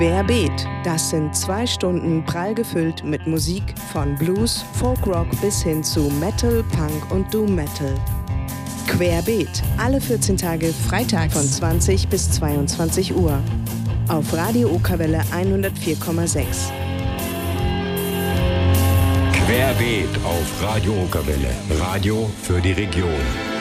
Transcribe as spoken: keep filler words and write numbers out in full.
Querbeet, das sind zwei Stunden prall gefüllt mit Musik von Blues, Folkrock bis hin zu Metal, Punk und Doom Metal. Querbeet, alle vierzehn Tage Freitag von zwanzig bis zweiundzwanzig Uhr. Auf Radio Okerwelle hundertvier Komma sechs. Querbeet auf Radio Okerwelle. Radio für die Region.